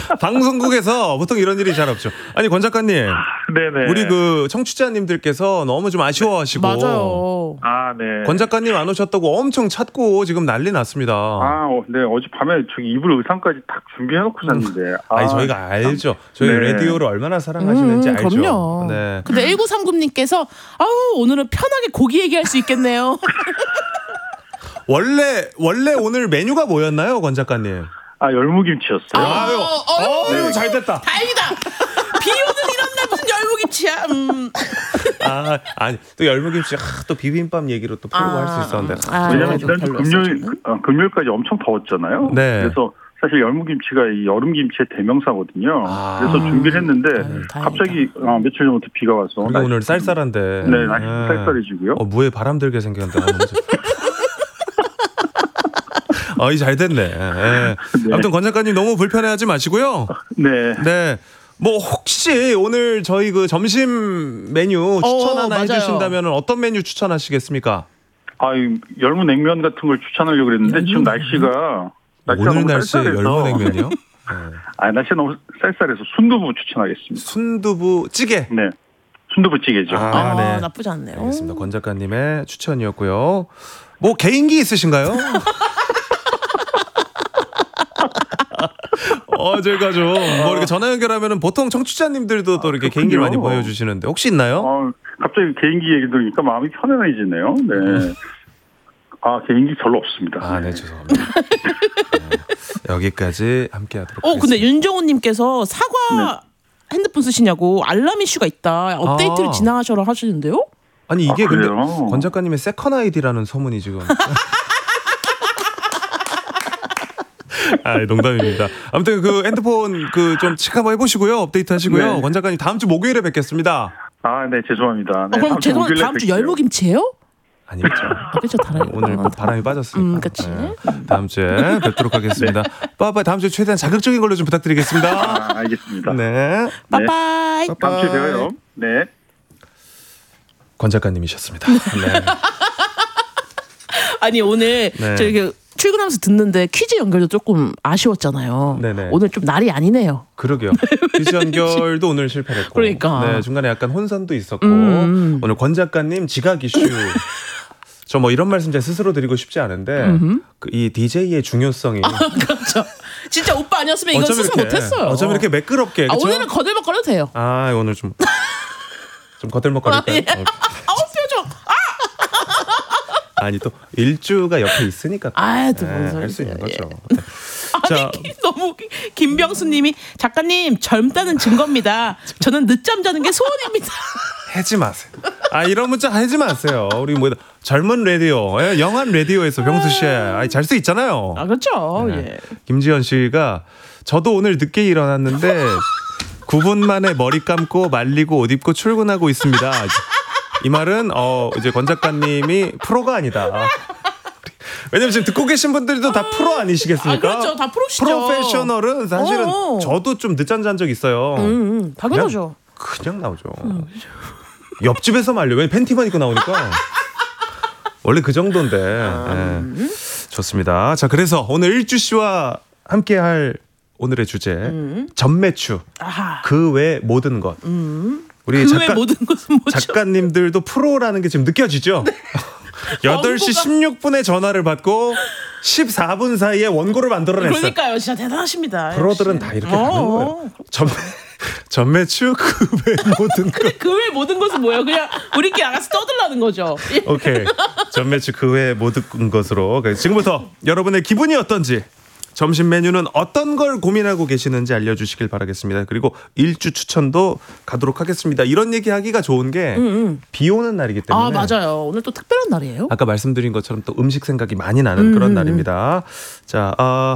방송국에서 보통 이런 일이 잘 없죠. 아니 권 작가님, 네네. 우리 그 청취자님들께서 너무 좀 아쉬워하시고, 맞아요. 아, 네. 권 작가님 안 오셨다고 엄청 찾고 지금 난리 났습니다. 네. 어젯밤에 저기 이불 의상까지 딱 준비해놓고 잤는데. 아니 저희가 알죠. 저희 네. 라디오를 얼마나 사랑하시는지 알죠. 그럼요. 네. 근데 1939님께서 오늘은 편하게 고기 얘기할 수 있겠네요. 원래 오늘 메뉴가 뭐였나요, 권 작가님? 열무김치였어요. 아유, 잘 됐다. 다행이다. 비 오는 이런 날 무슨 열무김치야. 아니 또 열무김치 또 비빔밥 얘기로 또 풀고 할 수 있었는데. 왜냐면 지난주 금요일까지 엄청 더웠잖아요. 네. 그래서 사실 열무김치가 이 여름김치의 대명사거든요. 그래서 준비를 했는데 갑자기 며칠 전부터 비가 와서 오늘 쌀쌀한데. 네, 날씨 쌀쌀해지고요. 무에 바람 들게 생겼는데. 이 잘 됐네. 네. 아무튼 권 작가님 너무 불편해하지 마시고요. 네. 네. 뭐 혹시 오늘 저희 그 점심 메뉴 추천 하나 해주신다면 어떤 메뉴 추천하시겠습니까? 열무냉면 같은 걸 추천하려고 그랬는데 지금 날씨가 오늘 날씨에 열무냉면이요? 네. 날씨가 너무 쌀쌀해서 순두부 추천하겠습니다. 순두부 찌개. 네. 순두부찌개죠. 네. 나쁘지 않네요. 알겠습니다. 권 작가님의 추천이었고요. 뭐 개인기 있으신가요? 저희가 좀 뭐 이렇게 전화 연결하면은 보통 청취자님들도 또 이렇게 개인기를 많이 보여주시는데 혹시 있나요? 갑자기 개인기 얘기 들으니까 마음이 편안해지네요. 네. 개인기 별로 없습니다. 네, 죄송합니다. 여기까지 함께하도록 하겠습니다. 근데 윤정훈님께서 사과 핸드폰 쓰시냐고 알람 이슈가 있다. 업데이트를 진행하셔라 하시는데요? 아니 이게 근데 권 작가님의 세컨 아이디라는 소문이 지금. 농담입니다. 아무튼 그 핸드폰 좀 체크 한번 해보시고요. 업데이트 하시고요. 네. 권 작가님 다음 주 목요일에 뵙겠습니다. 네, 죄송합니다. 네, 그럼 죄송한데 다음 주 열무김치예요? 아니죠. 그렇죠. 오늘 바람이 빠졌으니까. 그렇지. 다음 주에 뵙도록 하겠습니다. 빠빠이. 다음 주에 최대한 자극적인 걸로 좀 부탁드리겠습니다. 알겠습니다. 네. 빠빠이. 다음 주에 봬요. 네. 권 작가님이셨습니다. 네. 아니 오늘 저기 출근하면서 듣는데 퀴즈 연결도 조금 아쉬웠잖아요. 네네. 오늘 좀 날이 아니네요. 그러게요. 퀴즈 연결도 오늘 실패했고. 그러니까. 네, 중간에 약간 혼선도 있었고. 오늘 권 작가님 지각 이슈. 저 뭐 이런 말씀 제 스스로 드리고 싶지 않은데 이 DJ의 중요성이. 그렇죠. 진짜 오빠 아니었으면 이건 스스로 못했어요. 어쩜 이렇게 매끄럽게. 그쵸? 오늘은 거들먹거려도 돼요. 오늘 좀 거들먹거릴까요? 표정. 아니 또 일주가 옆에 있으니까 할 수 있는 거죠. 자, 너무 김병수님이 작가님 젊다는 증거입니다. 저는 늦잠 자는 게 소원입니다. 하지 마세요. 이런 문자 하지 마세요. 우리 젊은 라디오, 영한 라디오에서 병수 씨 잘 수 있잖아요. 그렇죠. 네. 예. 김지현 씨가 저도 오늘 늦게 일어났는데 9분 만에 머리 감고 말리고 옷 입고 출근하고 있습니다. 이 말은 이제 권 작가님이 프로가 아니다. 왜냐면 지금 듣고 계신 분들도 다 프로 아니시겠습니까? 그렇죠. 다 프로시죠. 프로페셔널은 사실은 저도 좀 늦잠 잔 적 있어요. 당연하죠. 그냥 나오죠. 옆집에서 말려. 왜 팬티만 입고 나오니까. 원래 그 정도인데. 네. 좋습니다. 자, 그래서 오늘 일주 씨와 함께할 오늘의 주제 전매추. 그 외 모든 것. 우리 모든 것은 뭐죠? 작가님들도 프로라는 게 지금 느껴지죠? 8시 16분에 전화를 받고 14분 사이에 원고를 만들어냈어요. 그러니까요. 진짜 대단하십니다. 프로들은 다 이렇게 하는 거예요. 전매추 그 외 모든 것. 그 외 모든 것은 뭐예요? 그냥 우리끼리 알아서 떠들라는 거죠. 오케이. 전매추 그 외 모든 것으로 지금부터 여러분의 기분이 어떤지 점심 메뉴는 어떤 걸 고민하고 계시는지 알려주시길 바라겠습니다. 그리고 일주 추천도 가도록 하겠습니다. 이런 얘기하기가 좋은 게 비 오는 날이기 때문에. 맞아요. 오늘 또 특별한 날이에요. 아까 말씀드린 것처럼 또 음식 생각이 많이 나는 그런 날입니다. 자,